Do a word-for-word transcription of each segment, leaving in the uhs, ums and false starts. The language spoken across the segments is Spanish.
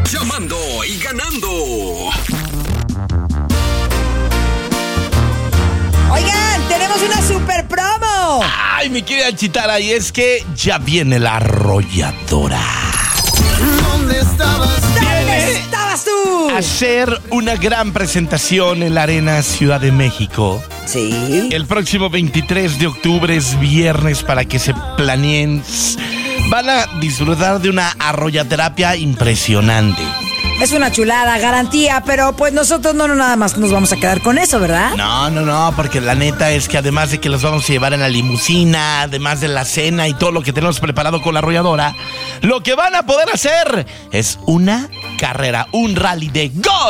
llamando y ganando. Oigan, tenemos una super promo. Ay, mi querida Chitara, y es que ya viene la arrolladora. ¿Dónde estabas? ¿Dónde estabas tú? A hacer una gran presentación en la Arena Ciudad de México. Sí. El próximo veintitrés de octubre es viernes para que se planeen. Van a disfrutar de una arrollaterapia impresionante. Es una chulada, garantía, pero pues nosotros no, no nada más nos vamos a quedar con eso, ¿verdad? No, no, no, porque la neta es que además de que los vamos a llevar en la limusina, además de la cena y todo lo que tenemos preparado con la arrolladora, lo que van a poder hacer es una carrera, un rally de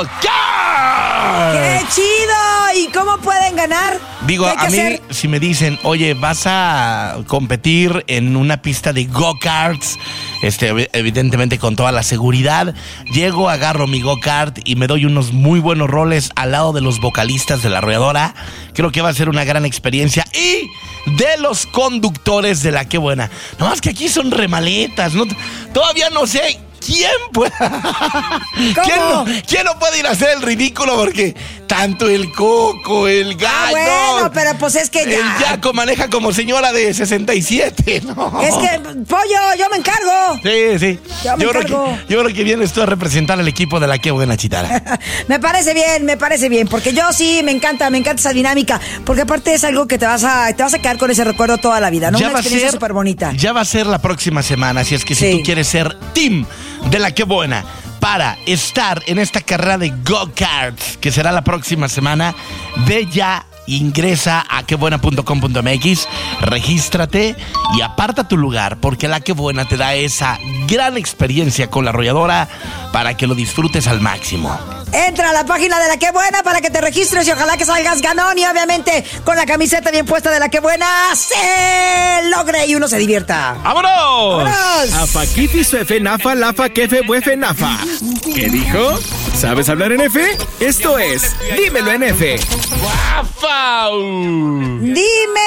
go-kart. ¡Qué chido! ¿Y cómo pueden ganar? Digo, ¿Qué hay que a mí, hacer? si me dicen, oye, vas a competir en una pista de go-karts, este, evidentemente con toda la seguridad, llego, agarro mi go-kart y me doy unos muy buenos roles al lado de los vocalistas de la arrolladora. Creo que va a ser una gran experiencia. Y de los conductores de La Qué Buena. No más que aquí son remaletas, ¿no? Todavía no sé quién puede. ¿Quién no, ¿Quién no puede ir a hacer el ridículo? Porque tanto el Coco, el Gallo. Ah, bueno, pero pues es que ya. El Yaco maneja como señora de sesenta y siete, ¿no? Es que, pollo, yo me encargo. Sí, sí. Yo me yo, creo encargo. que, yo creo que vienes tú a representar al equipo de La Qué Buena, Chitara. Me parece bien, me parece bien, porque yo sí me encanta, me encanta esa dinámica, porque aparte es algo que te vas a, te vas a quedar con ese recuerdo toda la vida, ¿no? Ya Una va a experiencia ser- súper bonita. Ya va a ser la próxima semana, así es que si Sí. tú quieres ser team de La Qué Buena para estar en esta carrera de go-karts, que será la próxima semana, ve ya, ingresa a quebuena punto com punto m x, regístrate y aparta tu lugar, porque La Qué Buena te da esa gran experiencia con la arrolladora para que lo disfrutes al máximo. Entra a la página de La Qué Buena para que te registres y ojalá que salgas ganón y obviamente con la camiseta bien puesta de La Qué Buena se logre y uno se divierta. ¡Vámonos! ¡Vámonos! Afa, Kifi, Suefe, Nafa, Lafa, Kefe, Buefe, Nafa. ¿Qué dijo? ¿Sabes hablar en F? Esto es Dímelo en F. ¡Guafau! Dímelo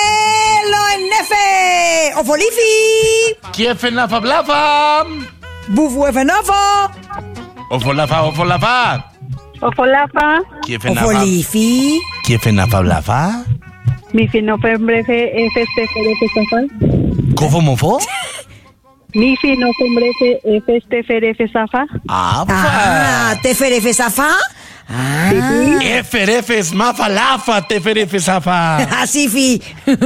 en F. Ofolifi. ¡Kiefe-nafa, blafa! Bufuefenofo. ¡Ofolafa, ofolafa! Ofolafa, ¡Kiefe-nafa! Ofolifi. ¿Kiefe-nafa, blafa? mi finofembrefe efesteferefe zafal. ¿Cofo-mofo? Mi finofembrefe efesteferefe zafa. ¡Ah, Ah, teferefezafa. Ah, Eferefes, mafa, lafa, teferefezafa. así fi.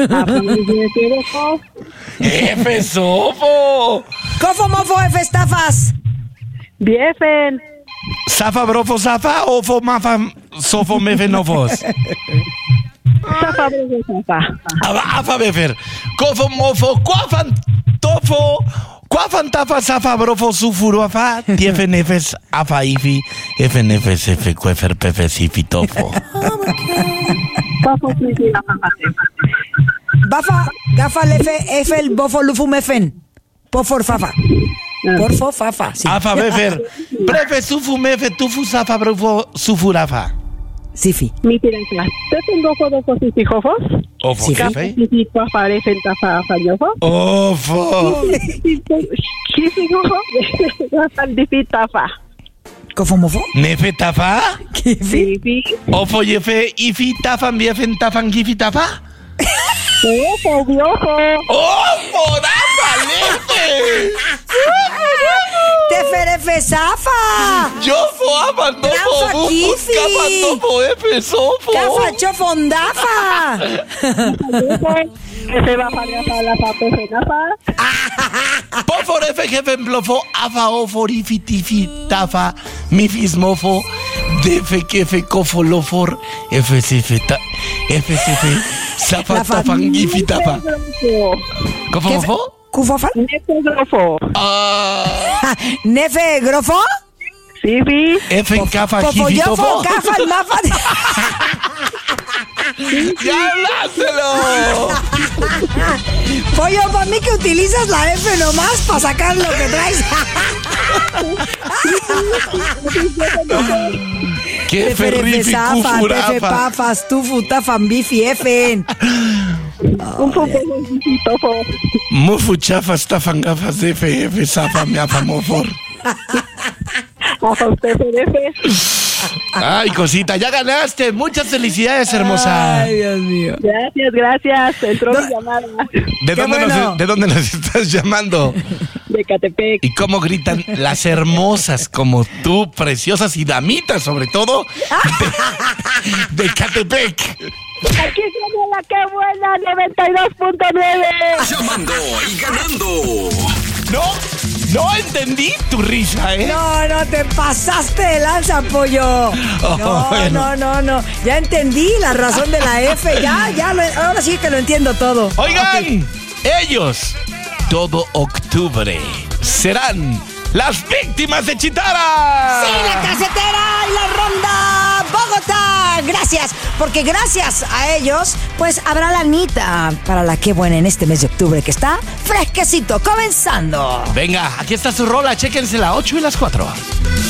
Efesofo. Cofo mofo efestafas. Biefen, Zafa, brofo, zafa, ofo, mafa, sofo, mefenofos. zafa, breve, zafa. Aba- Afa, befer. Cofo, mofo, cuafan, tofo. Cuafan, tafa, zafa, brofo, sufuro, afa. Tiefenefes, afa, ifi. Efenefes, efe, cuefer, pefes, ifi, tofo. Zafa, breve, zafa. Bafa, gafa, lefe, efel, bofo, lufu, mefen. Pofor, fafa. Porfo, fafa. Sí, Afa, befer. Prefe, sufu, mefe, tufu, zafa, brofo, sufurafa. sí fi. Mi piranza. ¿Te tengo fodofos y fijofos? Ofo, Sí, cafe. Y cuafarefen, tafa, fallofo. Ofo. Chifijofo, zafa, difi, tafa. Cofo mofo. Nefe, tafa. ¿Qué fi? Difi, Ofo, yefe, ifi, tafan, biefen, tafan, gifi, tafa. ojo, biojo. ¡Ofo, dafa, lefe! Teferefezafa. Yofo, afa, Rafa, tofo, bufus, kifi. kafa, tofo, efe, sofo. Gafa, chofondafa. Ese baja, gafa, lafa, pefe, nafa. Pofor, efe, jefe, blofo, afa, ofo, ifi, tifi, tafa, mifis, mofo, defe, kefe, kofo, lofor, efe, sefe, ta, efe, sefe, zafa, Lafa. tafan, gifi, tafa. ¿Cofo, mofo? Cufofa. Necogrofo. Ah, Nefe, grofo. Sí, sí. efe, kafa, gifi, Popoyofo, tofo. gafa, el mafa. ¡Ya habláselo! Pollo, para mí que utilizas la F nomás para sacar lo que traes. ¡Qué ferrifi, Zafa, tefe, cufurafa! pafas, tufu, tafan, bifi, efen. Un poco. Mufu, chafas, tafan, gafas, efe, efe, zafa, miafa, mofor. A usted, F F. Ay, cosita, ya ganaste. Muchas felicidades, hermosa. Ay, Dios mío. Gracias, gracias. Entró No. mi llamada ¿De qué dónde, bueno. nos, ¿De dónde nos estás llamando? de Catepec. Y cómo gritan las hermosas como tú, preciosas y damitas, sobre todo, de, de Catepec. Aquí tiene la que buena, noventa y dos punto nueve. Llamando y ganando. No, no entendí tu risa, ¿eh? No, no, te pasaste de lanza, pollo. Oh, No, bueno. no, no, no. Ya entendí la razón de la F. Ya, ya, lo, ahora sí que lo entiendo todo. Oigan, ellos, todo octubre, serán las víctimas de Chitara. Sí, la casetera y la ronda Bogotá. Gracias, porque gracias a ellos, pues habrá lanita para la que buena en este mes de octubre que está fresquecito, comenzando. Venga, aquí está su rola, chéquense la ocho y las cuatro.